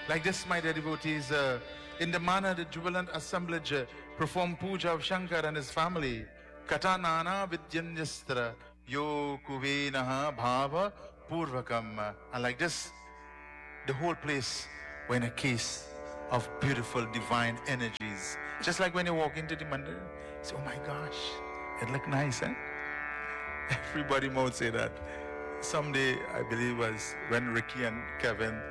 Like this, my dear devotees, in the manner the jubilant assemblage performed puja of Shankar and his family. Katanana vidyanyastra yo kuvenaha bhava purvakam. And like this, the whole place were in a case of beautiful divine energies. Just like when you walk into the mandir, you say, oh my gosh, it look nice, eh? Everybody might say that. Someday, I believe was when Ricky and Kevin